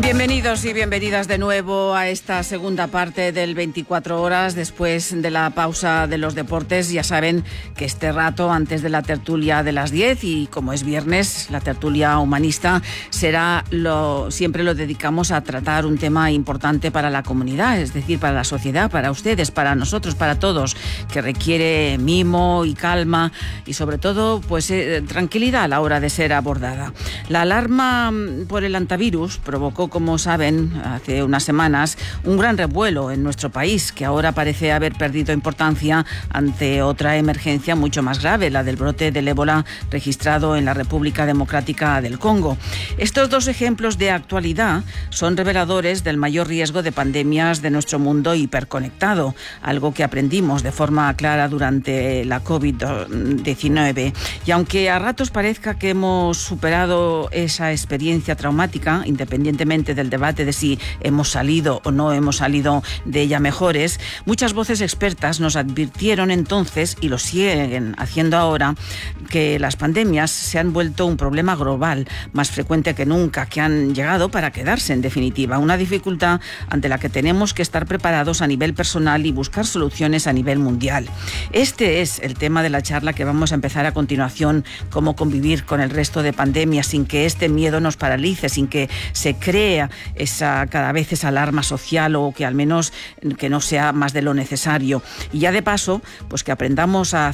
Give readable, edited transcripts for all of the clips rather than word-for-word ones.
Bienvenidos y bienvenidas de nuevo a esta segunda parte del 24 horas después de la pausa de los deportes. Ya saben que este rato antes de la tertulia de las 10 y como es viernes, la tertulia humanista siempre lo dedicamos a tratar un tema importante para la comunidad, es decir, para la sociedad, para ustedes, para nosotros, para todos, que requiere mimo y calma y sobre todo pues tranquilidad a la hora de ser abordada. La alarma por el antivirus provocó, como saben, hace unas semanas, un gran revuelo en nuestro país, que ahora parece haber perdido importancia ante otra emergencia mucho más grave, la del brote del ébola registrado en la República Democrática del Congo. Estos dos ejemplos de actualidad son reveladores del mayor riesgo de pandemias de nuestro mundo hiperconectado, algo que aprendimos de forma clara durante la COVID-19. Y aunque a ratos parezca que hemos superado esa experiencia traumática, independientemente del debate de si hemos salido o no hemos salido de ella mejores, muchas voces expertas nos advirtieron entonces, y lo siguen haciendo ahora, que las pandemias se han vuelto un problema global, más frecuente que nunca, que han llegado para quedarse en definitiva, una dificultad ante la que tenemos que estar preparados a nivel personal y buscar soluciones a nivel mundial. Este es el tema de la charla que vamos a empezar a continuación: cómo convivir con el resto de pandemias sin que este miedo nos paralice, sin que se cree cada vez esa alarma social, o que al menos que no sea más de lo necesario. Y ya de paso, pues que aprendamos a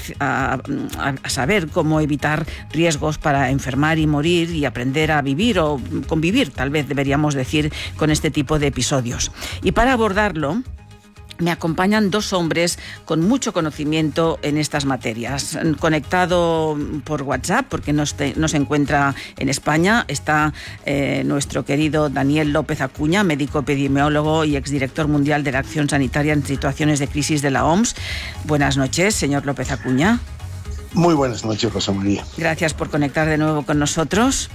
saber cómo evitar riesgos para enfermar y morir, y aprender a vivir o convivir, tal vez deberíamos decir, con este tipo de episodios. Y para abordarlo, me acompañan dos hombres con mucho conocimiento en estas materias. Conectado por WhatsApp, porque no se encuentra en España, está nuestro querido Daniel López Acuña, médico epidemiólogo y exdirector mundial de la Acción Sanitaria en Situaciones de Crisis de la OMS. Buenas noches, señor López Acuña. Muy buenas noches, Rosa María. Gracias por conectar de nuevo con nosotros.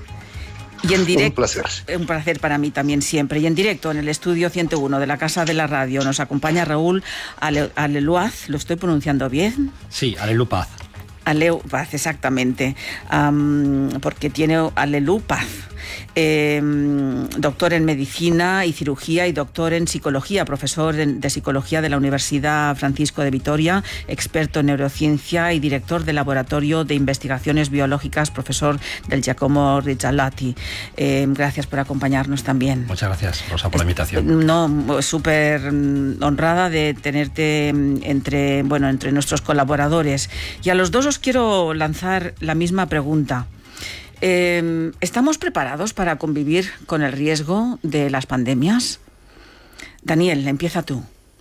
Y en directo, un placer. Un placer para mí también siempre. Y en directo en el estudio 101 de la Casa de la Radio nos acompaña Raúl Aleluaz. ¿Lo estoy pronunciando bien? Sí, Alelupaz. Alelupaz, exactamente. Porque tiene Alelupaz. Doctor en Medicina y Cirugía y doctor en Psicología, profesor de Psicología de la Universidad Francisco de Vitoria, experto en neurociencia y director del Laboratorio de Investigaciones Biológicas, profesor del Giacomo Rizzolatti. Gracias por acompañarnos también. Muchas gracias, Rosa, por la invitación. Súper honrada de tenerte entre nuestros colaboradores. Y a los dos os quiero lanzar la misma pregunta. ¿Estamos preparados para convivir con el riesgo de las pandemias? Daniel, empieza tú.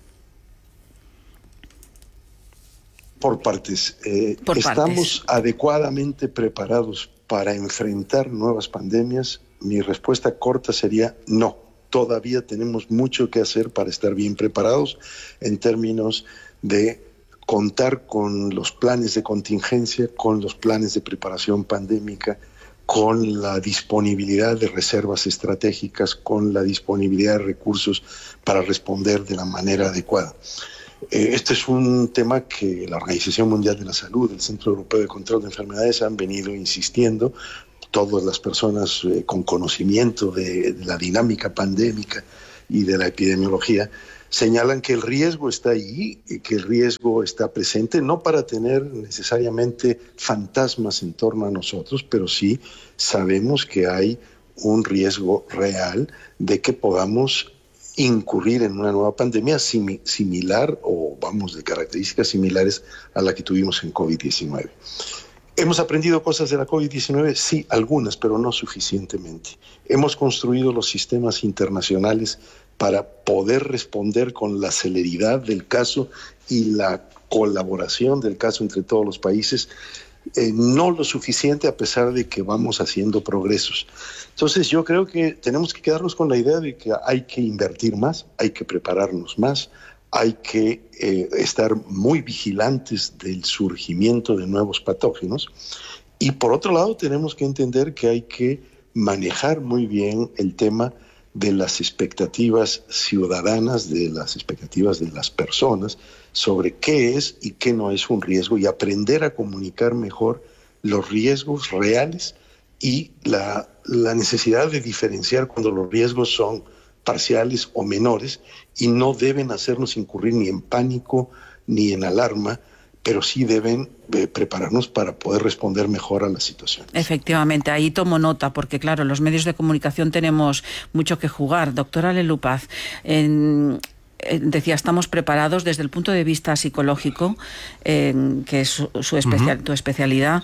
Por partes. ¿Estamos adecuadamente preparados para enfrentar nuevas pandemias? Mi respuesta corta sería no. Todavía tenemos mucho que hacer para estar bien preparados en términos de contar con los planes de contingencia, con los planes de preparación pandémica, con la disponibilidad de reservas estratégicas, con la disponibilidad de recursos para responder de la manera adecuada. Este es un tema que la Organización Mundial de la Salud, el Centro Europeo de Control de Enfermedades han venido insistiendo. Todas las personas con conocimiento de la dinámica pandémica y de la epidemiología señalan que el riesgo está ahí, que el riesgo está presente, no para tener necesariamente fantasmas en torno a nosotros, pero sí sabemos que hay un riesgo real de que podamos incurrir en una nueva pandemia similar o de características similares a la que tuvimos en COVID-19. ¿Hemos aprendido cosas de la COVID-19? Sí, algunas, pero no suficientemente. Hemos construido los sistemas internacionales para poder responder con la celeridad del caso y la colaboración del caso entre todos los países, no lo suficiente a pesar de que vamos haciendo progresos. Entonces yo creo que tenemos que quedarnos con la idea de que hay que invertir más, hay que prepararnos más, hay que estar muy vigilantes del surgimiento de nuevos patógenos, y por otro lado tenemos que entender que hay que manejar muy bien el tema de las expectativas ciudadanas, de las expectativas de las personas sobre qué es y qué no es un riesgo, y aprender a comunicar mejor los riesgos reales y la necesidad de diferenciar cuando los riesgos son parciales o menores y no deben hacernos incurrir ni en pánico ni en alarma, pero sí deben prepararnos para poder responder mejor a la situación. Efectivamente, ahí tomo nota, porque claro, los medios de comunicación tenemos mucho que jugar. Doctora Lelupaz, decía, estamos preparados desde el punto de vista psicológico, que es tu especialidad.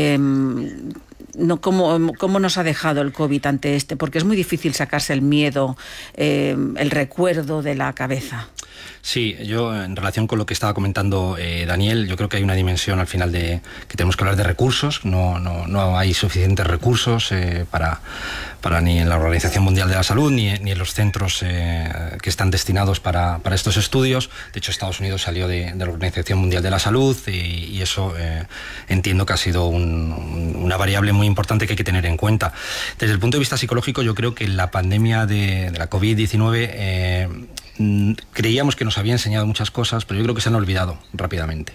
¿Cómo nos ha dejado el COVID ante este? Porque es muy difícil sacarse el miedo, el recuerdo de la cabeza. Sí, yo en relación con lo que estaba comentando Daniel, yo creo que hay una dimensión al final que tenemos que hablar de recursos. No hay suficientes recursos para ni en la Organización Mundial de la Salud ni en los centros que están destinados para estos estudios. De hecho, Estados Unidos salió de la Organización Mundial de la Salud y eso entiendo que ha sido una variable muy importante que hay que tener en cuenta. Desde el punto de vista psicológico, yo creo que la pandemia de la COVID-19 creíamos que nos había enseñado muchas cosas, pero yo creo que se han olvidado rápidamente.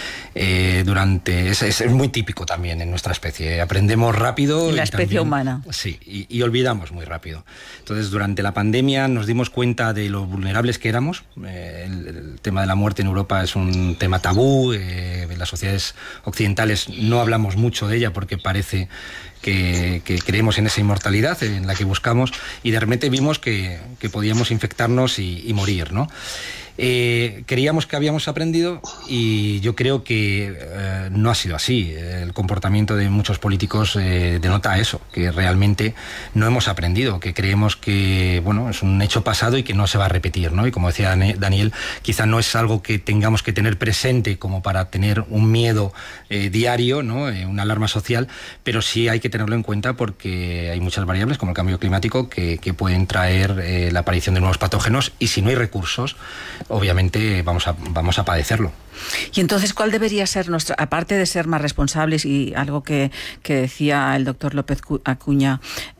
Es muy típico también en nuestra especie. Aprendemos rápido. La especie humana. Sí, y olvidamos muy rápido. Entonces, durante la pandemia nos dimos cuenta de lo vulnerables que éramos. El tema de la muerte en Europa es un tema tabú. En las sociedades occidentales no hablamos mucho de ella porque parece que creemos en esa inmortalidad en la que buscamos, y de repente vimos que podíamos infectarnos y morir, ¿no? Creíamos que habíamos aprendido y yo creo que no ha sido así. El comportamiento de muchos políticos denota eso, que realmente no hemos aprendido, que creemos que es un hecho pasado y que no se va a repetir, ¿no? Y como decía Daniel, quizá no es algo que tengamos que tener presente como para tener un miedo diario, ¿no? Una alarma social, pero sí hay que tenerlo en cuenta porque hay muchas variables como el cambio climático que pueden traer la aparición de nuevos patógenos, y si no hay recursos, obviamente vamos a padecerlo. Y entonces, ¿cuál debería ser aparte de ser más responsables, y algo que decía el doctor López Acuña,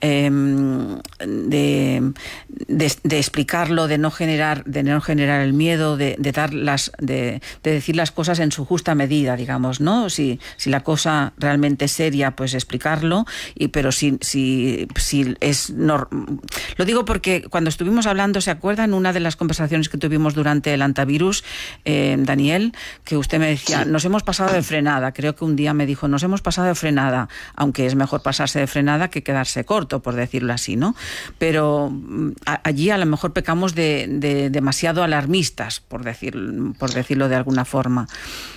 de explicarlo, de no generar el miedo, de decir las cosas en su justa medida, digamos, ¿no? Si la cosa realmente es seria, pues explicarlo, pero si es lo digo porque cuando estuvimos hablando, ¿se acuerdan? Una de las conversaciones que tuvimos durante el antivirus, Daniel, que usted me decía, sí, nos hemos pasado de frenada. Creo que un día me dijo, nos hemos pasado de frenada, aunque es mejor pasarse de frenada que quedarse corto, por decirlo así, ¿no? Pero allí a lo mejor pecamos de demasiado alarmistas, por decirlo de alguna forma.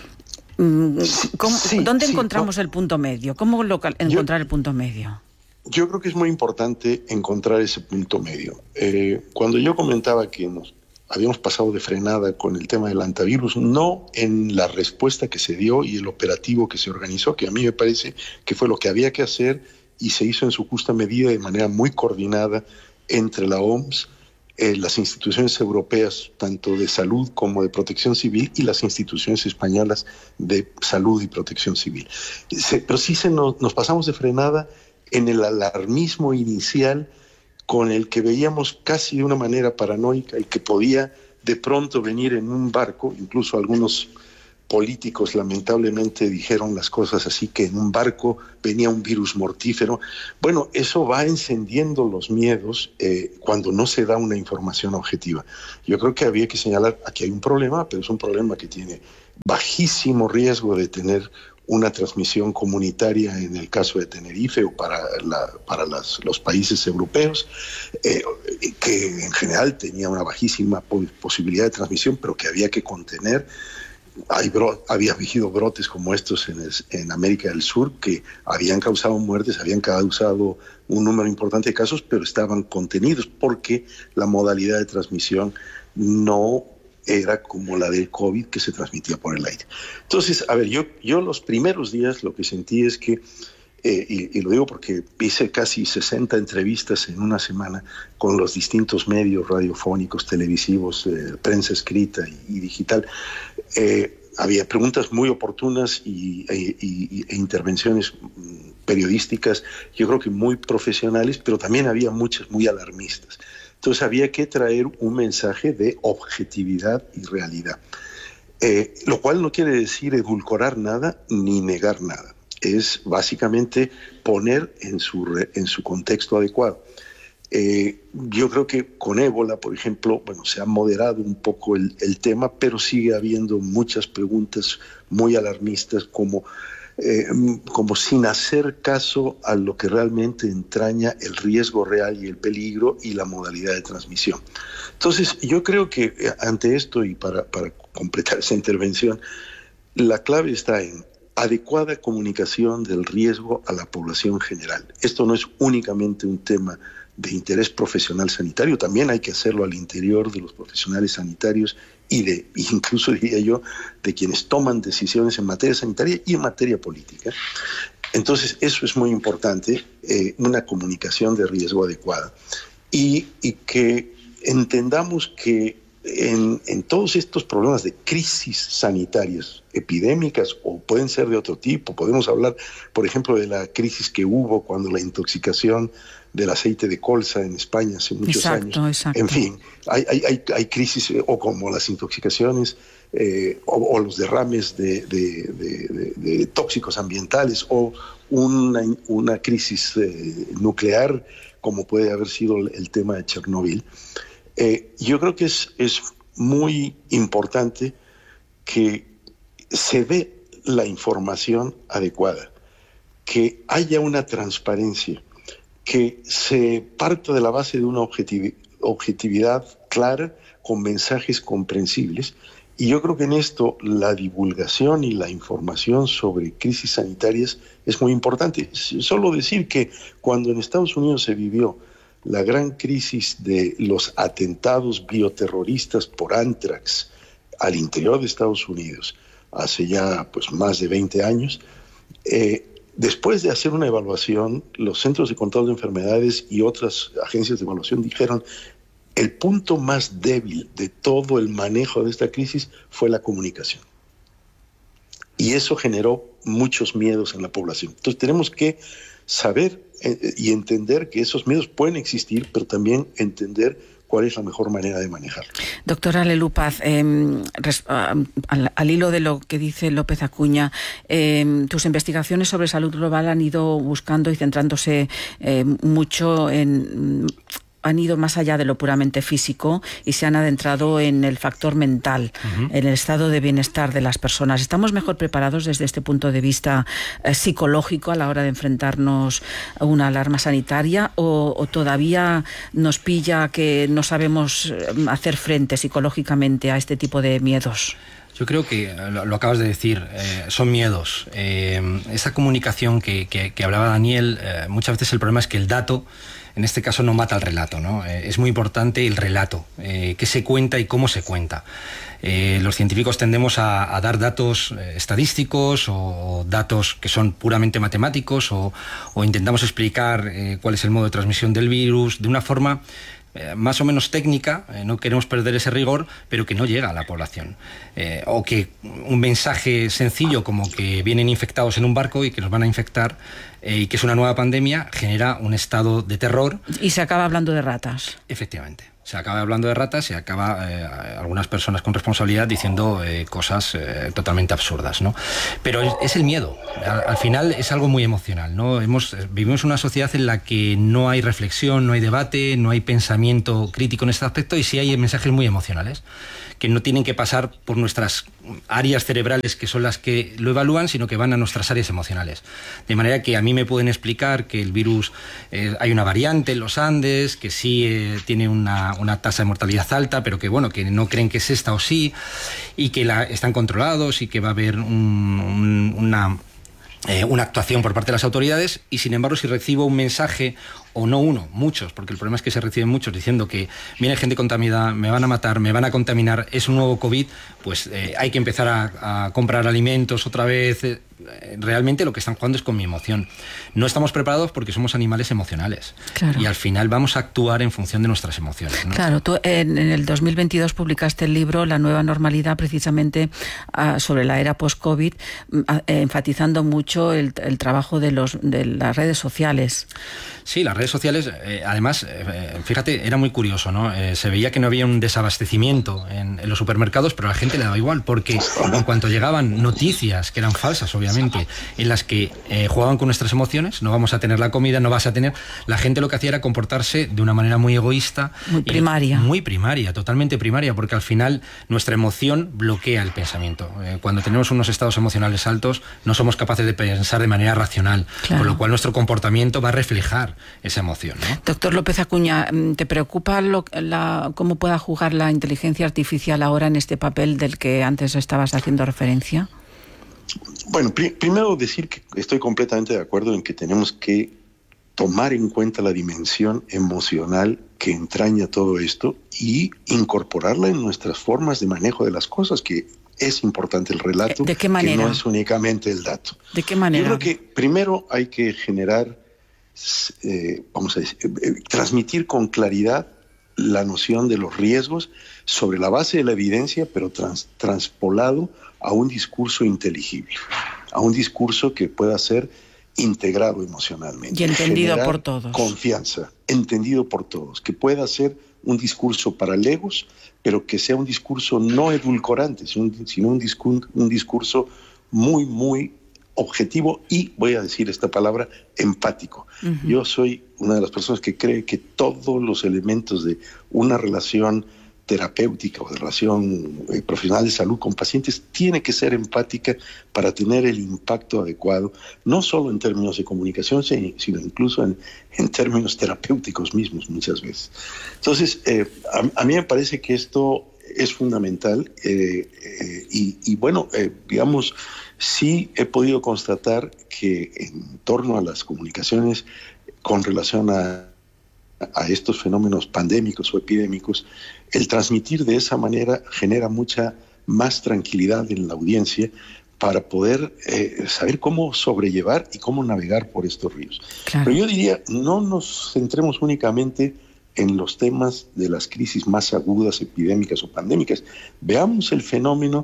¿Dónde encontramos el punto medio? ¿Cómo encontrar el punto medio? Yo creo que es muy importante encontrar ese punto medio. Cuando yo comentaba que nos habíamos pasado de frenada con el tema del antivirus, no en la respuesta que se dio y el operativo que se organizó, que a mí me parece que fue lo que había que hacer y se hizo en su justa medida de manera muy coordinada entre la OMS, las instituciones europeas, tanto de salud como de protección civil, y las instituciones españolas de salud y protección civil. Pero sí nos pasamos de frenada en el alarmismo inicial con el que veíamos casi de una manera paranoica el que podía de pronto venir en un barco. Incluso algunos políticos lamentablemente dijeron las cosas así, que en un barco venía un virus mortífero. Bueno, eso va encendiendo los miedos cuando no se da una información objetiva. Yo creo que había que señalar, aquí hay un problema, pero es un problema que tiene bajísimo riesgo de tener una transmisión comunitaria en el caso de Tenerife o para los países europeos, que en general tenía una bajísima posibilidad de transmisión, pero que había que contener. Había habido brotes como estos en América del Sur que habían causado muertes, habían causado un número importante de casos, pero estaban contenidos porque la modalidad de transmisión no era como la del COVID, que se transmitía por el aire. Entonces, a ver, yo los primeros días lo que sentí es que, y lo digo porque hice casi 60 entrevistas en una semana con los distintos medios radiofónicos, televisivos, prensa escrita y digital, había preguntas muy oportunas e intervenciones periodísticas, yo creo que muy profesionales, pero también había muchas muy alarmistas. Entonces había que traer un mensaje de objetividad y realidad, lo cual no quiere decir edulcorar nada ni negar nada. es básicamente poner en su contexto adecuado. Yo creo que con ébola, por ejemplo, se ha moderado un poco el tema, pero sigue habiendo muchas preguntas muy alarmistas como sin hacer caso a lo que realmente entraña el riesgo real y el peligro y la modalidad de transmisión. Entonces, yo creo que ante esto, y para completar esa intervención, la clave está en adecuada comunicación del riesgo a la población general. Esto no es únicamente un tema de interés profesional sanitario, también hay que hacerlo al interior de los profesionales sanitarios y incluso diría yo, de quienes toman decisiones en materia sanitaria y en materia política. Entonces, eso es muy importante, una comunicación de riesgo adecuada. Y que entendamos que en todos estos problemas de crisis sanitarias, epidémicas o pueden ser de otro tipo, podemos hablar, por ejemplo, de la crisis que hubo cuando la intoxicación del aceite de colza en España hace muchos años. Exacto. En fin, hay crisis, o como las intoxicaciones o los derrames de tóxicos ambientales, o una crisis nuclear, como puede haber sido el tema de Chernóbil. Yo creo que es muy importante que se dé la información adecuada, que haya una transparencia, que se parta de la base de una objetividad clara, con mensajes comprensibles. Y yo creo que en esto la divulgación y la información sobre crisis sanitarias es muy importante. Solo decir que cuando en Estados Unidos se vivió la gran crisis de los atentados bioterroristas por Anthrax al interior de Estados Unidos, hace ya más de 20 años, después de hacer una evaluación, los Centros de Control de Enfermedades y otras agencias de evaluación dijeron: el punto más débil de todo el manejo de esta crisis fue la comunicación. Y eso generó muchos miedos en la población. Entonces tenemos que saber y entender que esos miedos pueden existir, pero también entender cuál es la mejor manera de manejarlo. Doctora Lelú Paz, al hilo de lo que dice López Acuña, tus investigaciones sobre salud global han ido buscando y centrándose mucho han ido más allá de lo puramente físico y se han adentrado en el factor mental, en el estado de bienestar de las personas. ¿Estamos mejor preparados desde este punto de vista psicológico a la hora de enfrentarnos a una alarma sanitaria o todavía nos pilla que no sabemos hacer frente psicológicamente a este tipo de miedos? Yo creo que lo acabas de decir, son miedos. Esa comunicación que hablaba Daniel, muchas veces el problema es que el dato, en este caso, no mata el relato, ¿no? Es muy importante el relato, qué se cuenta y cómo se cuenta. Los científicos tendemos a dar datos estadísticos o datos que son puramente matemáticos o intentamos explicar cuál es el modo de transmisión del virus de una forma más o menos técnica, no queremos perder ese rigor, pero que no llega a la población. O que un mensaje sencillo como que vienen infectados en un barco y que nos van a infectar y que es una nueva pandemia, genera un estado de terror. Y se acaba hablando de ratas. Efectivamente. Se acaba hablando de ratas y acaba algunas personas con responsabilidad diciendo cosas totalmente absurdas, ¿no? Pero es el miedo. Al final es algo muy emocional, ¿no? Vivimos en una sociedad en la que no hay reflexión, no hay debate, no hay pensamiento crítico en este aspecto y sí hay mensajes muy emocionales que no tienen que pasar por nuestras áreas cerebrales, que son las que lo evalúan, sino que van a nuestras áreas emocionales. De manera que a mí me pueden explicar que el virus, hay una variante en los Andes, que sí tiene una tasa de mortalidad alta, pero que bueno, que no creen que es esta o sí, y que están controlados y que va a haber una actuación por parte de las autoridades, y sin embargo si recibo un mensaje, o no uno, muchos, porque el problema es que se reciben muchos diciendo que viene gente contaminada, me van a matar, me van a contaminar, es un nuevo COVID, pues hay que empezar a comprar alimentos otra vez. Realmente lo que están jugando es con mi emoción. No estamos preparados porque somos animales emocionales. Claro. Y al final vamos a actuar en función de nuestras emociones, ¿no? Claro, tú en el 2022 publicaste el libro La nueva normalidad, precisamente sobre la era post-COVID, enfatizando mucho el trabajo de las redes sociales. Sí, las redes sociales, además, fíjate, era muy curioso, ¿no? Se veía que no había un desabastecimiento en los supermercados, pero a la gente le daba igual, porque en cuanto llegaban noticias, que eran falsas, obviamente, en las que jugaban con nuestras emociones, no vamos a tener la comida, no vas a tener... La gente lo que hacía era comportarse de una manera muy egoísta. Muy primaria. Muy primaria, totalmente primaria, porque al final nuestra emoción bloquea el pensamiento. Cuando tenemos unos estados emocionales altos, no somos capaces de pensar de manera racional, claro. Con lo cual nuestro comportamiento va a reflejar esa emoción, ¿no? Doctor López Acuña, ¿te preocupa cómo pueda jugar la inteligencia artificial ahora en este papel del que antes estabas haciendo referencia? Bueno, primero decir que estoy completamente de acuerdo en que tenemos que tomar en cuenta la dimensión emocional que entraña todo esto y incorporarla en nuestras formas de manejo de las cosas, que es importante el relato. ¿De qué manera? Que no es únicamente el dato. ¿De qué manera? Yo creo que primero hay que generar, vamos a decir, transmitir con claridad la noción de los riesgos sobre la base de la evidencia, pero transpolado a un discurso inteligible, a un discurso que pueda ser integrado emocionalmente. Y entendido generar por todos. Confianza, entendido por todos, que pueda ser un discurso para legos, pero que sea un discurso no edulcorante, sino un discurso muy, muy objetivo y, voy a decir esta palabra, empático. Uh-huh. Yo soy una de las personas que cree que todos los elementos de una relación terapéutica o de relación profesional de salud con pacientes tiene que ser empática para tener el impacto adecuado, no solo en términos de comunicación, sino incluso en términos terapéuticos mismos muchas veces. Entonces, a mí me parece que esto es fundamental y bueno, digamos, sí he podido constatar que en torno a las comunicaciones con relación a estos fenómenos pandémicos o epidémicos, el transmitir de esa manera genera mucha más tranquilidad en la audiencia para poder saber cómo sobrellevar y cómo navegar por estos ríos. Claro. Pero yo diría, no nos centremos únicamente en los temas de las crisis más agudas, epidémicas o pandémicas. Veamos el fenómeno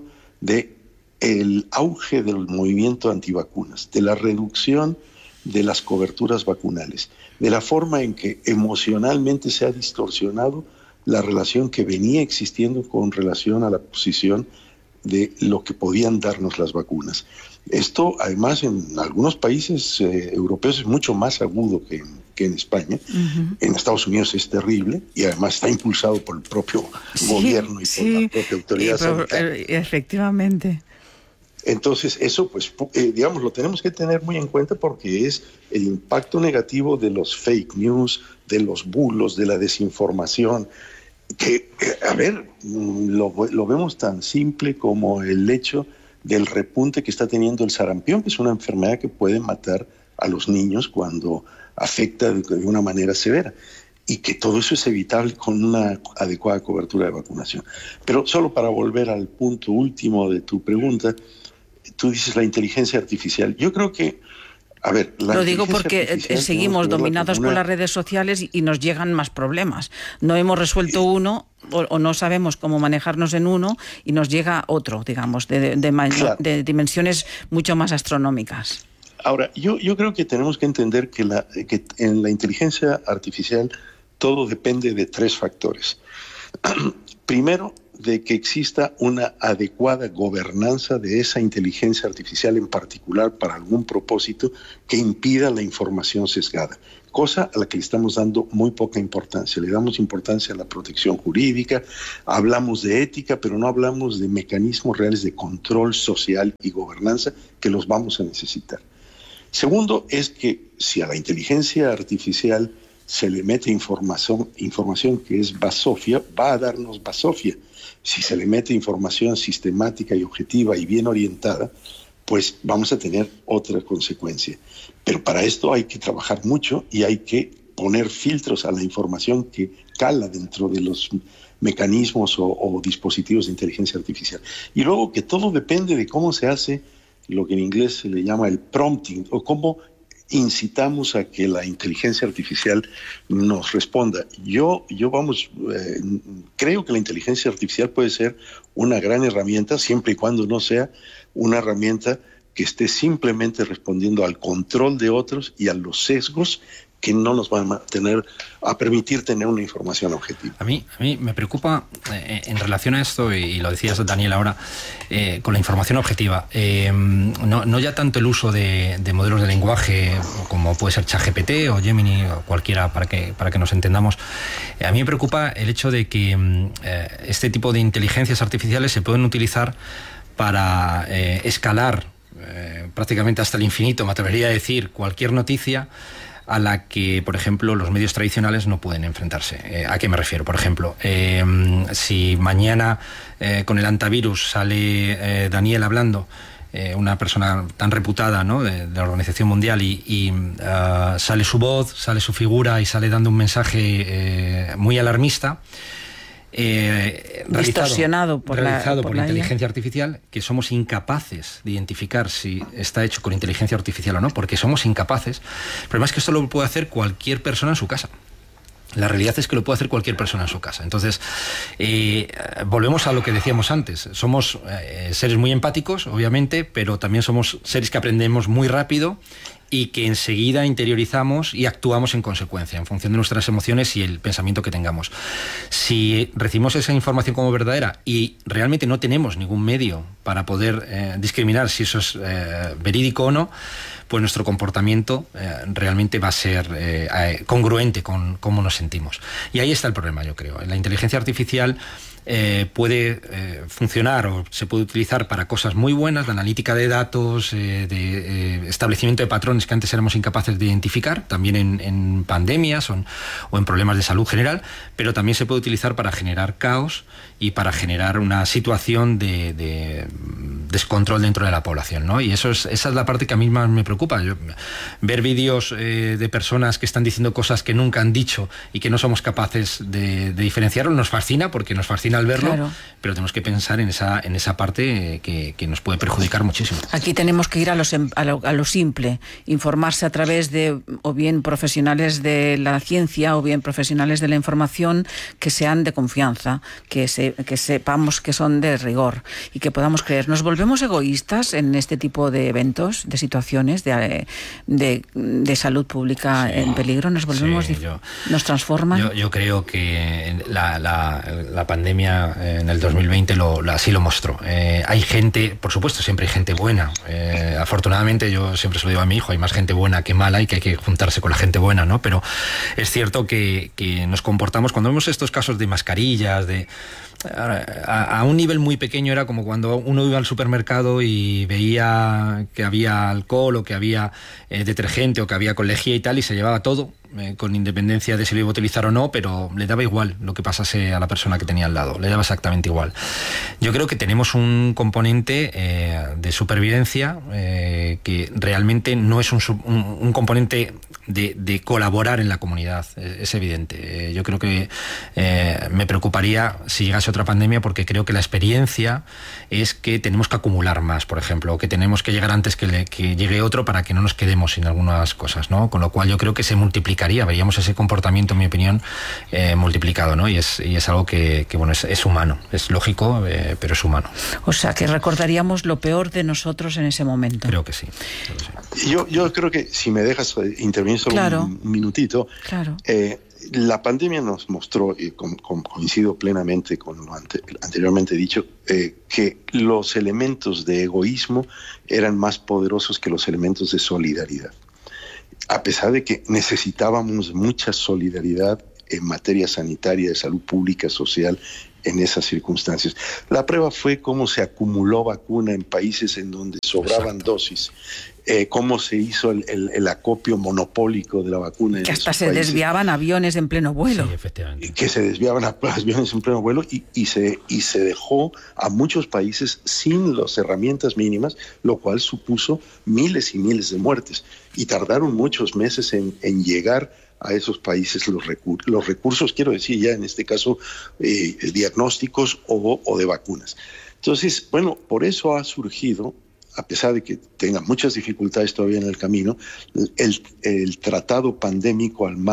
del auge del movimiento antivacunas, de la reducción de las coberturas vacunales, de la forma en que emocionalmente se ha distorsionado la relación que venía existiendo con relación a la posición de lo que podían darnos las vacunas. Esto, además, en algunos países europeos es mucho más agudo que en España. Uh-huh. En Estados Unidos es terrible y además está impulsado por el propio gobierno y por la propia autoridad sanitaria. Efectivamente. Entonces, eso, pues, digamos, lo tenemos que tener muy en cuenta porque es el impacto negativo de los fake news, de los bulos, de la desinformación, que, a ver, lo vemos tan simple como el hecho del repunte que está teniendo el sarampión, que es una enfermedad que puede matar a los niños cuando afecta de una manera severa. Y que todo eso es evitable con una adecuada cobertura de vacunación. Pero solo para volver al punto último de tu pregunta, tú dices la inteligencia artificial. Yo creo que, a ver... Lo digo porque seguimos dominados por las redes sociales y nos llegan más problemas. No hemos resuelto uno o no sabemos cómo manejarnos en uno y nos llega otro, digamos, de dimensiones mucho más astronómicas. Ahora, yo creo que tenemos que entender que en la inteligencia artificial todo depende de tres factores. Primero, de que exista una adecuada gobernanza de esa inteligencia artificial en particular para algún propósito que impida la información sesgada, cosa a la que le estamos dando muy poca importancia. Le damos importancia a la protección jurídica, hablamos de ética, pero no hablamos de mecanismos reales de control social y gobernanza que los vamos a necesitar. Segundo, es que si a la inteligencia artificial se le mete información que es basofia, va a darnos basofia. Si se le mete información sistemática y objetiva y bien orientada, pues vamos a tener otra consecuencia. Pero para esto hay que trabajar mucho y hay que poner filtros a la información que cala dentro de los mecanismos o dispositivos de inteligencia artificial. Y luego que todo depende de cómo se hace lo que en inglés se le llama el prompting, o cómo incitamos a que la inteligencia artificial nos responda. Yo creo que la inteligencia artificial puede ser una gran herramienta siempre y cuando no sea una herramienta que esté simplemente respondiendo al control de otros y a los sesgos que no nos van a permitir tener una información objetiva. A mí me preocupa en relación a esto, y lo decías, Daniel, ahora, con la información objetiva. No ya tanto el uso de modelos de lenguaje como puede ser ChatGPT o Gemini o cualquiera, para que nos entendamos. A mí me preocupa el hecho de que este tipo de inteligencias artificiales se pueden utilizar para escalar prácticamente hasta el infinito, me atrevería a decir, cualquier noticia a la que, por ejemplo, los medios tradicionales no pueden enfrentarse. ¿A qué me refiero? Por ejemplo, si mañana con el antivirus sale Daniel hablando, una persona tan reputada, ¿no?, de la Organización Mundial, y sale su voz, sale su figura y sale dando un mensaje muy alarmista, distorsionado por la inteligencia artificial, que somos incapaces de identificar si está hecho con inteligencia artificial o no, porque somos incapaces. El problema es que esto lo puede hacer cualquier persona en su casa. La realidad es que lo puede hacer cualquier persona en su casa. Entonces, volvemos a lo que decíamos antes. Somos seres muy empáticos, obviamente, pero también somos seres que aprendemos muy rápido y que enseguida interiorizamos y actuamos en consecuencia, en función de nuestras emociones y el pensamiento que tengamos. Si recibimos esa información como verdadera y realmente no tenemos ningún medio para poder discriminar si eso es verídico o no, pues nuestro comportamiento realmente va a ser congruente con cómo nos sentimos. Y ahí está el problema, yo creo. La inteligencia artificial puede funcionar o se puede utilizar para cosas muy buenas, de analítica de datos, de establecimiento de patrones que antes éramos incapaces de identificar, también en pandemias o en problemas de salud general, pero también se puede utilizar para generar caos y para generar una situación de descontrol dentro de la población, ¿no? Y esa es la parte que a mí más me preocupa. Ver vídeos de personas que están diciendo cosas que nunca han dicho y que no somos capaces de diferenciarlo, nos fascina, porque nos fascina al verlo, claro, pero tenemos que pensar en esa parte que nos puede perjudicar muchísimo. Aquí tenemos que ir a lo simple, informarse a través de o bien profesionales de la ciencia o bien profesionales de la información que sean de confianza, que sepamos que son de rigor y que podamos creer. ¿Nos volvemos egoístas en este tipo de eventos, de situaciones de salud pública en peligro? ¿Nos volvemos, nos transforman? Yo creo que la pandemia en el 2020 así lo mostró. Hay gente, por supuesto, siempre hay gente buena. Afortunadamente, yo siempre se lo digo a mi hijo, hay más gente buena que mala y que hay que juntarse con la gente buena, ¿no? Pero es cierto que nos comportamos, cuando vemos estos casos de mascarillas, a un nivel muy pequeño, era como cuando uno iba al supermercado y veía que había alcohol o que había detergente o que había colegía y tal, y se llevaba todo, con independencia de si lo iba a utilizar o no, pero le daba igual lo que pasase a la persona que tenía al lado, le daba exactamente igual. Yo creo que tenemos un componente de supervivencia que realmente no es un componente de colaborar en la comunidad, es evidente. Yo creo que me preocuparía si llegase otra pandemia, porque creo que la experiencia es que tenemos que acumular más, por ejemplo, o que tenemos que llegar antes que llegue otro para que no nos quedemos sin algunas cosas, ¿no? Con lo cual yo creo que se multiplicaría, veríamos ese comportamiento, en mi opinión, multiplicado, ¿no? Y es algo que bueno, es humano, es lógico, pero es humano. O sea, que recordaríamos lo peor de nosotros en ese momento. Creo que sí. Yo creo que, si me dejas intervenir solo un minutito, claro. La pandemia nos mostró, y coincido plenamente con lo anteriormente dicho, que los elementos de egoísmo eran más poderosos que los elementos de solidaridad. A pesar de que necesitábamos mucha solidaridad en materia sanitaria, de salud pública, social, en esas circunstancias. La prueba fue cómo se acumuló vacuna en países en donde sobraban dosis, cómo se hizo el acopio monopólico de la vacuna. Que hasta se desviaban aviones en pleno vuelo. Sí, efectivamente. Que se desviaban aviones en pleno vuelo y se dejó a muchos países sin las herramientas mínimas, lo cual supuso miles y miles de muertes. Y tardaron muchos meses en llegar a esos países los recursos, quiero decir ya en este caso, diagnósticos o de vacunas. Entonces, bueno, por eso ha surgido, a pesar de que tenga muchas dificultades todavía en el camino, el tratado pandémico en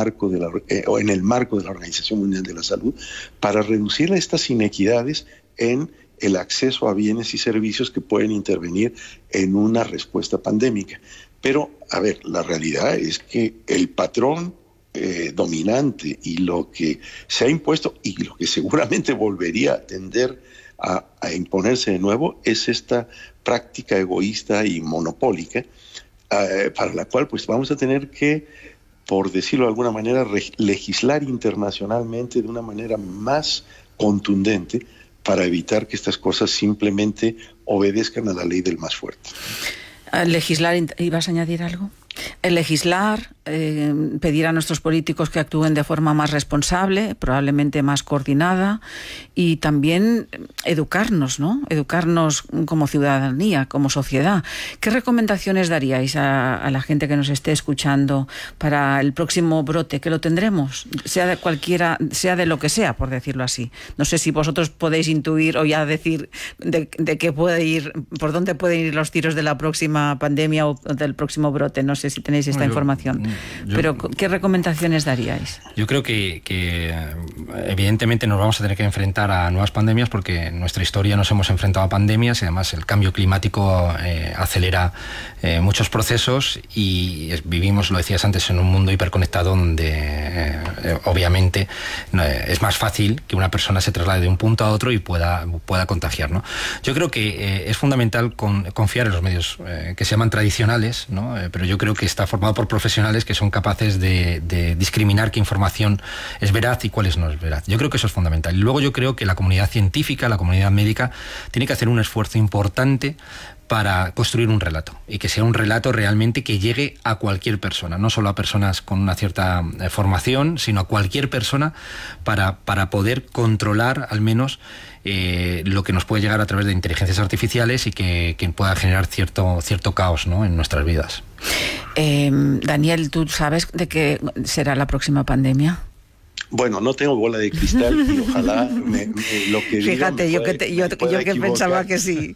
el marco de la Organización Mundial de la Salud, para reducir estas inequidades en el acceso a bienes y servicios que pueden intervenir en una respuesta pandémica. Pero, a ver, la realidad es que el patrón dominante y lo que se ha impuesto y lo que seguramente volvería a tender a imponerse de nuevo es esta práctica egoísta y monopólica, para la cual pues vamos a tener que, por decirlo de alguna manera, legislar internacionalmente de una manera más contundente para evitar que estas cosas simplemente obedezcan a la ley del más fuerte. Legislar, ¿ibas a añadir algo? El legislar, pedir a nuestros políticos que actúen de forma más responsable, probablemente más coordinada, y también educarnos, ¿no? Educarnos como ciudadanía, como sociedad. ¿Qué recomendaciones daríais a la gente que nos esté escuchando para el próximo brote, que lo tendremos, sea de cualquiera, sea de lo que sea, por decirlo así? No sé si vosotros podéis intuir o ya decir de qué puede ir, por dónde pueden ir los tiros de la próxima pandemia o del próximo brote. No sé si tenéis esta información. Pero ¿qué recomendaciones daríais? Yo creo que evidentemente nos vamos a tener que enfrentar a nuevas pandemias, porque en nuestra historia nos hemos enfrentado a pandemias y además el cambio climático acelera muchos procesos y vivimos, lo decías antes, en un mundo hiperconectado donde obviamente es más fácil que una persona se traslade de un punto a otro y pueda contagiar, ¿no? Yo creo que es fundamental confiar en los medios que se llaman tradicionales, ¿no? Pero yo creo que está formado por profesionales que son capaces de discriminar qué información es veraz y cuál no es veraz. Yo creo que eso es fundamental. Y luego yo creo que la comunidad científica, la comunidad médica, tiene que hacer un esfuerzo importante para construir un relato, y que sea un relato realmente que llegue a cualquier persona, no solo a personas con una cierta formación, sino a cualquier persona para poder controlar al menos lo que nos puede llegar a través de inteligencias artificiales y que pueda generar cierto caos, ¿no?, en nuestras vidas. Daniel, ¿tú sabes de qué será la próxima pandemia? Bueno, no tengo bola de cristal y ojalá lo que diga. Fíjate, yo que pensaba que sí.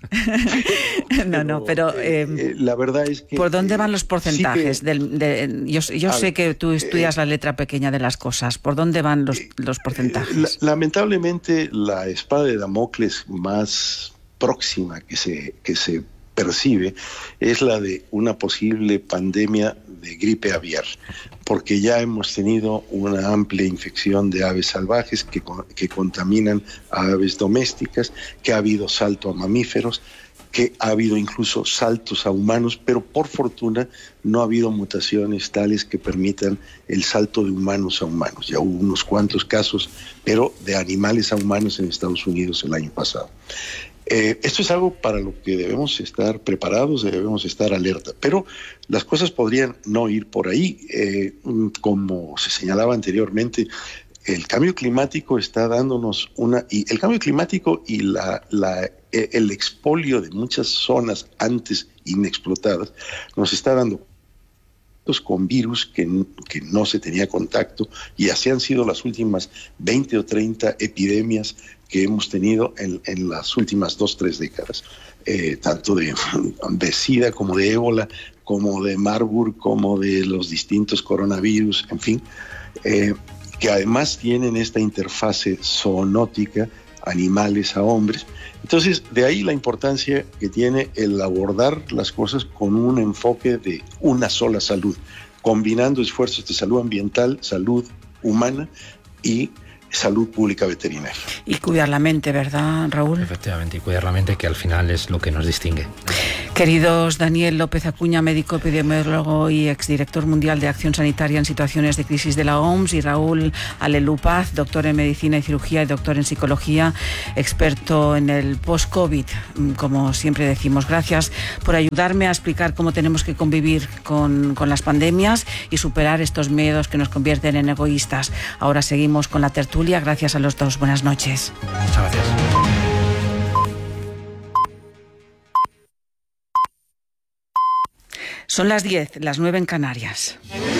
pero la verdad es que... ¿Por dónde van los porcentajes? Sí yo sé que tú estudias la letra pequeña de las cosas. ¿Por dónde van los porcentajes? Lamentablemente, la espada de Damocles más próxima que se percibe es la de una posible pandemia de gripe aviar, porque ya hemos tenido una amplia infección de aves salvajes que contaminan a aves domésticas, que ha habido salto a mamíferos, que ha habido incluso saltos a humanos, pero por fortuna no ha habido mutaciones tales que permitan el salto de humanos a humanos. Ya hubo unos cuantos casos, pero de animales a humanos en Estados Unidos el año pasado. Esto es algo para lo que debemos estar preparados, debemos estar alerta, pero las cosas podrían no ir por ahí. Como se señalaba anteriormente, el cambio climático está dándonos y el cambio climático y el expolio de muchas zonas antes inexplotadas nos está dando con virus que no se tenía contacto, y así han sido las últimas 20 o 30 epidemias que hemos tenido en las últimas 2-3 décadas, tanto de SIDA como de ébola, como de Marburg, como de los distintos coronavirus, en fin, que además tienen esta interfase zoonótica, animales a hombres. Entonces, de ahí la importancia que tiene el abordar las cosas con un enfoque de una sola salud, combinando esfuerzos de salud ambiental, salud humana y salud pública veterinaria. Y cuidar la mente, ¿verdad, Raúl? Efectivamente, y cuidar la mente, que al final es lo que nos distingue. Queridos Daniel López Acuña, médico epidemiólogo y exdirector mundial de Acción Sanitaria en Situaciones de Crisis de la OMS, y Raúl Alelú Paz, doctor en Medicina y Cirugía y doctor en Psicología, experto en el post-COVID, como siempre decimos. Gracias por ayudarme a explicar cómo tenemos que convivir con las pandemias y superar estos miedos que nos convierten en egoístas. Ahora seguimos con la tertulia. Gracias a los dos. Buenas noches. Muchas gracias. Son las 10, las 9 en Canarias.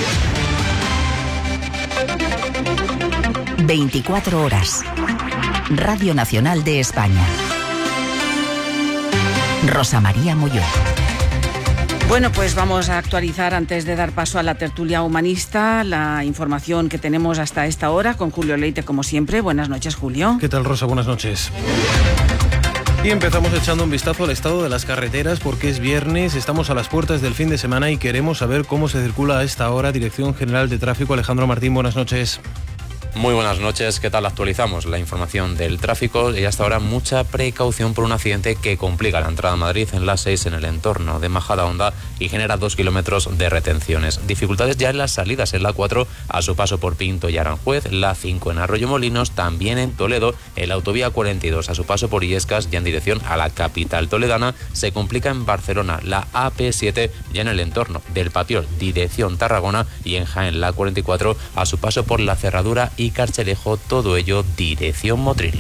24 horas. Radio Nacional de España. Rosa María Molló. Bueno, pues vamos a actualizar, antes de dar paso a la tertulia humanista, la información que tenemos hasta esta hora con Julio Leite, como siempre. Buenas noches, Julio. ¿Qué tal, Rosa? Buenas noches. Y empezamos echando un vistazo al estado de las carreteras porque es viernes, estamos a las puertas del fin de semana y queremos saber cómo se circula a esta hora. Dirección General de Tráfico, Alejandro Martín, buenas noches. Muy buenas noches, ¿qué tal? Actualizamos la información del tráfico y hasta ahora mucha precaución por un accidente que complica la entrada a Madrid en la A6 en el entorno de Majadahonda y genera 2 kilómetros de retenciones. Dificultades ya en las salidas en la 4 a su paso por Pinto y Aranjuez, la 5 en Arroyomolinos, también en Toledo, en la autovía 42 a su paso por Illescas ya en dirección a la capital toledana. Se complica en Barcelona, la AP7 ya en el entorno del Papiol, dirección Tarragona, y en Jaén la 44 a su paso por la Cerradura y Carchelejo, todo ello dirección Motril.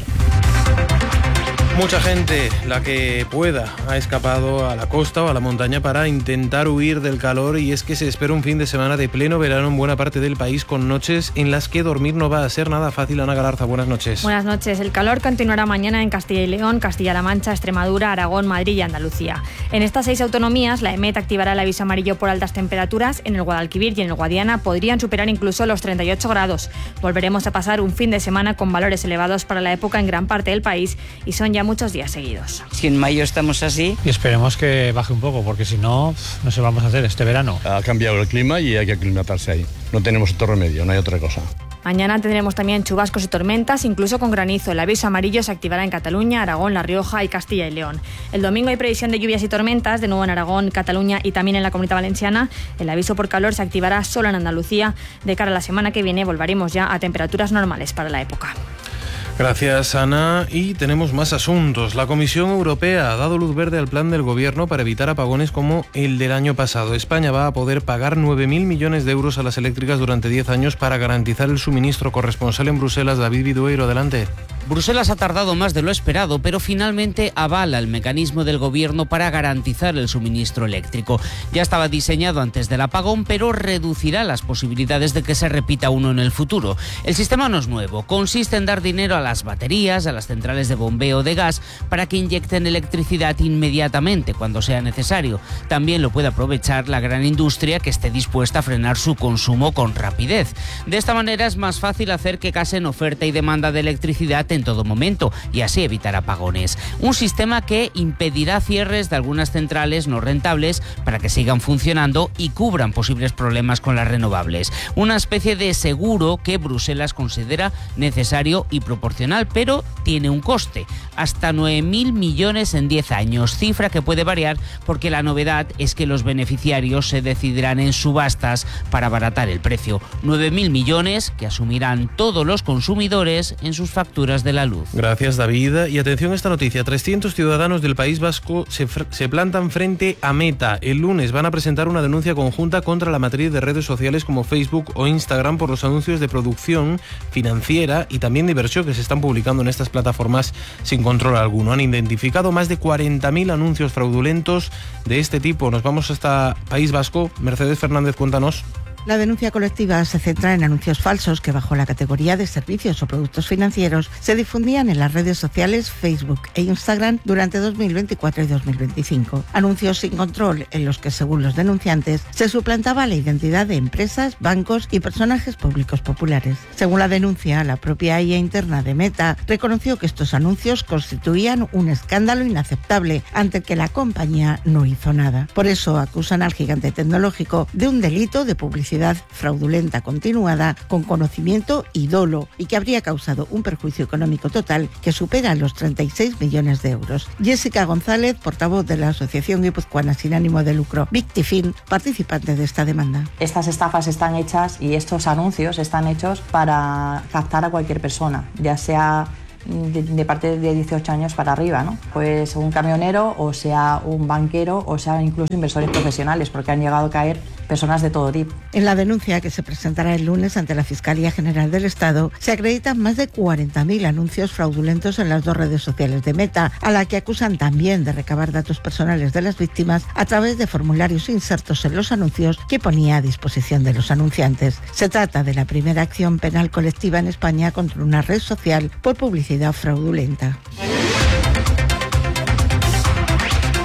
Mucha gente, la que pueda, ha escapado a la costa o a la montaña para intentar huir del calor, y es que se espera un fin de semana de pleno verano en buena parte del país, con noches en las que dormir no va a ser nada fácil. Ana Galarza, buenas noches. Buenas noches. El calor continuará mañana en Castilla y León, Castilla-La Mancha, Extremadura, Aragón, Madrid y Andalucía. En estas 6 autonomías, la EMET activará el aviso amarillo por altas temperaturas. En el Guadalquivir y en el Guadiana podrían superar incluso los 38 grados. Volveremos a pasar un fin de semana con valores elevados para la época en gran parte del país, y son ya muchos días seguidos. Si en mayo estamos así... Y esperemos que baje un poco, porque si no, no sé qué vamos a hacer este verano. Ha cambiado el clima y hay que aclimatarse ahí. No tenemos otro remedio, no hay otra cosa. Mañana tendremos también chubascos y tormentas, incluso con granizo. El aviso amarillo se activará en Cataluña, Aragón, La Rioja y Castilla y León. El domingo hay previsión de lluvias y tormentas, de nuevo en Aragón, Cataluña y también en la Comunidad Valenciana. El aviso por calor se activará solo en Andalucía. De cara a la semana que viene volveremos ya a temperaturas normales para la época. Gracias, Ana. Y tenemos más asuntos. La Comisión Europea ha dado luz verde al plan del Gobierno para evitar apagones como el del año pasado. España va a poder pagar 9.000 millones de euros a las eléctricas durante 10 años para garantizar el suministro. Corresponsal en Bruselas, David Vidueiro, adelante. Bruselas ha tardado más de lo esperado, pero finalmente avala el mecanismo del Gobierno para garantizar el suministro eléctrico. Ya estaba diseñado antes del apagón, pero reducirá las posibilidades de que se repita uno en el futuro. El sistema no es nuevo, consiste en dar dinero a las baterías, a las centrales de bombeo de gas, para que inyecten electricidad inmediatamente cuando sea necesario. También lo puede aprovechar la gran industria que esté dispuesta a frenar su consumo con rapidez. De esta manera es más fácil hacer que casen oferta y demanda de electricidad en todo momento y así evitar apagones. Un sistema que impedirá cierres de algunas centrales no rentables para que sigan funcionando y cubran posibles problemas con las renovables. Una especie de seguro que Bruselas considera necesario y proporcional, pero tiene un coste, hasta 9.000 millones en 10 años, cifra que puede variar porque la novedad es que los beneficiarios se decidirán en subastas para abaratar el precio. 9.000 millones que asumirán todos los consumidores en sus facturas de la luz. Gracias, David. Y atención a esta noticia. 300 ciudadanos del País Vasco se plantan frente a Meta. El lunes van a presentar una denuncia conjunta contra la matriz de redes sociales como Facebook o Instagram por los anuncios de producción financiera y también de inversión que se están publicando en estas plataformas sin control alguno. Han identificado más de 40.000 anuncios fraudulentos de este tipo. Nos vamos hasta País Vasco. Mercedes Fernández, cuéntanos. La denuncia colectiva se centra en anuncios falsos que, bajo la categoría de servicios o productos financieros, se difundían en las redes sociales Facebook e Instagram durante 2024 y 2025. Anuncios sin control en los que, según los denunciantes, se suplantaba la identidad de empresas, bancos y personajes públicos populares. Según la denuncia, la propia IA interna de Meta reconoció que estos anuncios constituían un escándalo inaceptable ante el que la compañía no hizo nada. Por eso acusan al gigante tecnológico de un delito de publicidad fraudulenta continuada con conocimiento y dolo, y que habría causado un perjuicio económico total que supera los 36 millones de euros. Jessica González, portavoz de la Asociación Guipuzcoana sin ánimo de lucro Victifin, participante de esta demanda. Estas estafas están hechas y estos anuncios están hechos para captar a cualquier persona, ya sea de parte de 18 años para arriba, ¿no? Pues un camionero, o sea un banquero, o sea incluso inversores profesionales, porque han llegado a caer personas de todo tipo. En la denuncia, que se presentará el lunes ante la Fiscalía General del Estado, se acreditan más de 40.000 anuncios fraudulentos en las dos redes sociales de Meta, a la que acusan también de recabar datos personales de las víctimas a través de formularios insertos en los anuncios que ponía a disposición de los anunciantes. Se trata de la primera acción penal colectiva en España contra una red social por publicidad fraudulenta.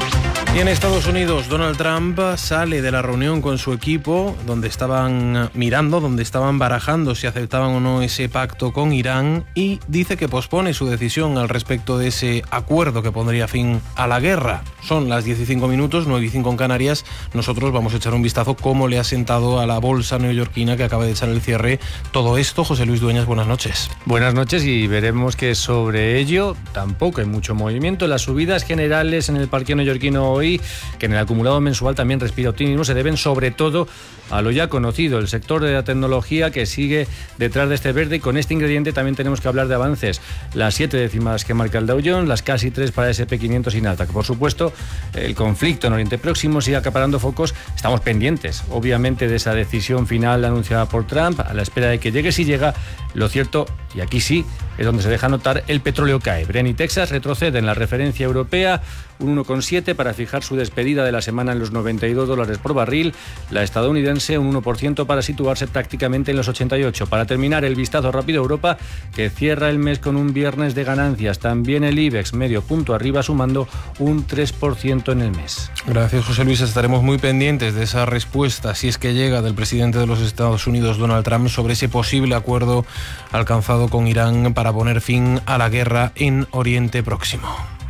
Y en Estados Unidos, Donald Trump sale de la reunión con su equipo, donde estaban barajando si aceptaban o no ese pacto con Irán, y dice que pospone su decisión al respecto de ese acuerdo que pondría fin a la guerra. Son las 10:05, 9:05 en Canarias. Nosotros vamos a echar un vistazo cómo le ha sentado a la bolsa neoyorquina que acaba de echar el cierre todo esto. José Luis Dueñas, buenas noches. Buenas noches, y veremos que sobre ello tampoco hay mucho movimiento. Las subidas generales en el parque neoyorquino hoy, que en el acumulado mensual también respira optimismo, se deben sobre todo a lo ya conocido, el sector de la tecnología, que sigue detrás de este verde, y con este ingrediente también tenemos que hablar de avances. Las 7 décimas que marca el Dow Jones, las casi 3 para SP500 y Nasdaq. Por supuesto, el conflicto en Oriente Próximo sigue acaparando focos. Estamos pendientes, obviamente, de esa decisión final anunciada por Trump, a la espera de que llegue. Si llega, lo cierto, y aquí sí, es donde se deja notar, el petróleo cae. Brent y Texas retroceden en la referencia europea, un 1,7 para fijar su despedida de la semana en los $92 por barril. La estadounidense un 1% para situarse prácticamente en los 88. Para terminar, el vistazo rápido a Europa, que cierra el mes con un viernes de ganancias. También el IBEX medio punto arriba, sumando un 3% en el mes. Gracias, José Luis. Estaremos muy pendientes de esa respuesta, si es que llega, del presidente de los Estados Unidos, Donald Trump, sobre ese posible acuerdo alcanzado con Irán para poner fin a la guerra en Oriente Próximo.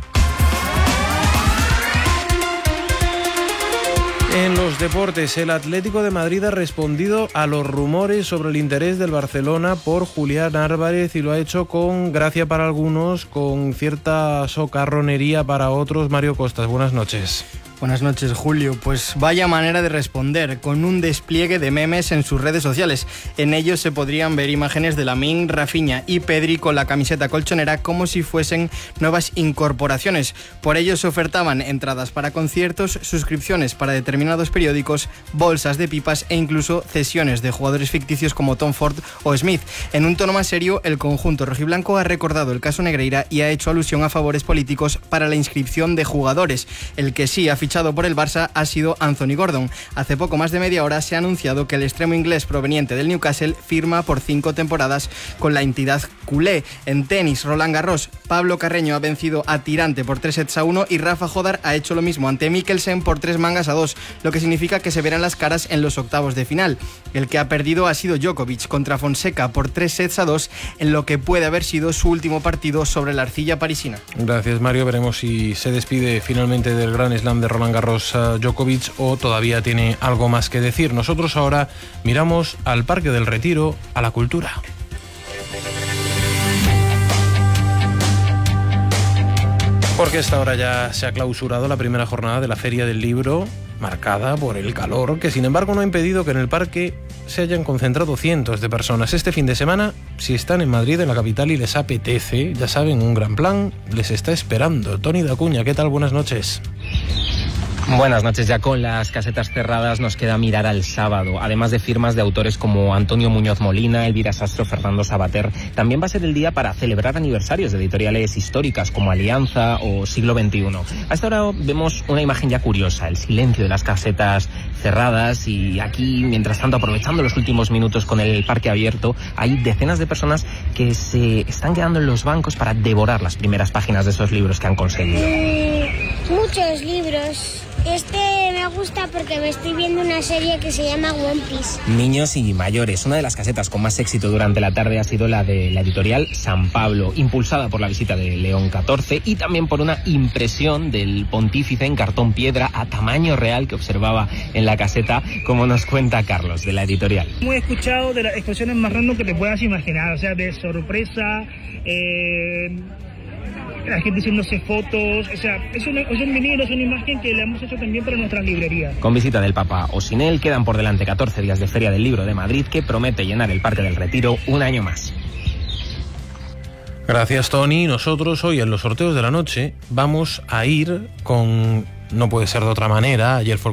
En los deportes, el Atlético de Madrid ha respondido a los rumores sobre el interés del Barcelona por Julián Álvarez, y lo ha hecho con gracia para algunos, con cierta socarronería para otros. Mario Costas, buenas noches. Buenas noches, Julio. Pues vaya manera de responder, con un despliegue de memes en sus redes sociales. En ellos se podrían ver imágenes de Lamine, Rafinha y Pedri con la camiseta colchonera, como si fuesen nuevas incorporaciones. Por ello se ofertaban entradas para conciertos, suscripciones para determinados periódicos, bolsas de pipas e incluso cesiones de jugadores ficticios como Tom Ford o Smith. En un tono más serio, el conjunto rojiblanco ha recordado el caso Negreira y ha hecho alusión a favores políticos para la inscripción de jugadores. El que sí ha fichado por el Barça ha sido Anthony Gordon. Hace poco más de media hora se ha anunciado que el extremo inglés proveniente del Newcastle firma por 5 temporadas con la entidad culé. En tenis, Roland Garros, Pablo Carreño ha vencido a Tirante por 3-1 y Rafa Jodar ha hecho lo mismo ante Mikkelsen por 3-2, lo que significa que se verán las caras en los octavos de final. El que ha perdido ha sido Djokovic contra Fonseca por 3-2 en lo que puede haber sido su último partido sobre la arcilla parisina. Gracias, Mario. Veremos si se despide finalmente del Grand Slam de Roland Garros Djokovic o todavía tiene algo más que decir. Nosotros ahora miramos al Parque del Retiro, a la cultura. Porque a esta hora ya se ha clausurado la primera jornada de la Feria del Libro, marcada por el calor, que sin embargo no ha impedido que en el parque se hayan concentrado cientos de personas. Este fin de semana, si están en Madrid, en la capital, y les apetece, ya saben, un gran plan les está esperando. Toni Dacuña, ¿qué tal? Buenas noches. Buenas noches. Ya con las casetas cerradas nos queda mirar al sábado. Además de firmas de autores como Antonio Muñoz Molina, Elvira Sastro, Fernando Sabater, también va a ser el día para celebrar aniversarios de editoriales históricas como Alianza o Siglo XXI. Hasta ahora vemos una imagen ya curiosa, el silencio de las casetas cerradas, y aquí, mientras tanto, aprovechando los últimos minutos con el parque abierto, hay decenas de personas que se están quedando en los bancos para devorar las primeras páginas de esos libros que han conseguido. Muchos libros. Este me gusta porque me estoy viendo una serie que se llama One Piece. Niños y mayores. Una de las casetas con más éxito durante la tarde ha sido la de la editorial San Pablo, impulsada por la visita de León XIV y también por una impresión del pontífice en cartón piedra a tamaño real que observaba en la caseta, como nos cuenta Carlos, de la editorial. Muy escuchado de las expresiones más random que te puedas imaginar, o sea, de sorpresa, la gente haciéndose fotos, o sea, es un vinilo, es una imagen que le hemos hecho también para nuestras librerías. Con visita del Papa o sin él, quedan por delante 14 días de Feria del Libro de Madrid, que promete llenar el Parque del Retiro un año más. Gracias, Tony. Nosotros hoy en los sorteos de la noche vamos a ir con, no puede ser de otra manera, ayer fue